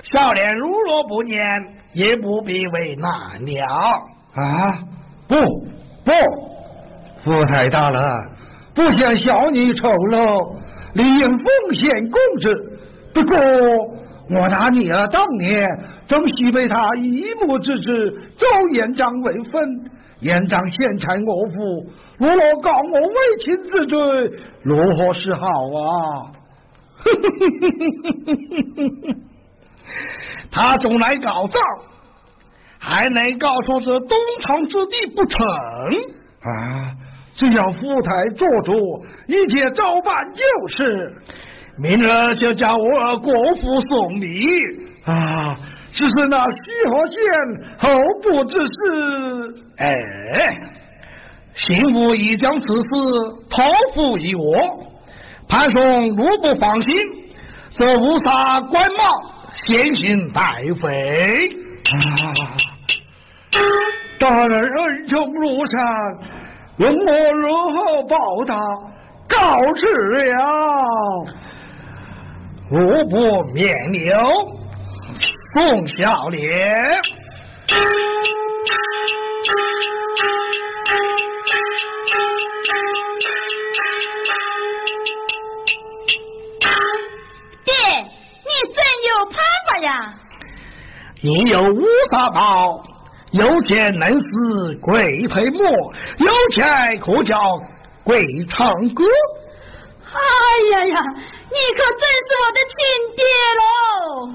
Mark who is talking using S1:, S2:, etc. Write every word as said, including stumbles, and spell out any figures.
S1: 少年如若不念，也不必为难了。
S2: 啊，不不，福太大了，不想小女丑陋，理应奉献公职。不过我拿你儿当年正须被他一母之子周延章为分，延章先产我父，如若告我为亲之罪，如何是好啊？
S1: 他总来告状，还能告诉这东床之地不成？
S2: 啊，只要福太做主，一切照办就是。
S1: 明日就叫我儿国父送礼
S2: 啊！只是那西河县后部之事，
S1: 哎，刑部已将此事托付于我，潘松如不放心，则无杀官帽，先行待废。
S2: 啊！大人恩宠如山，问我如何报答？告辞了。
S1: 无不免流，宋小莲。
S3: 爹，你真有办法呀？
S1: 因有乌纱包，有钱能使鬼推磨，有钱可叫鬼唱歌。
S3: 哎呀呀，你可真是我的亲爹喽！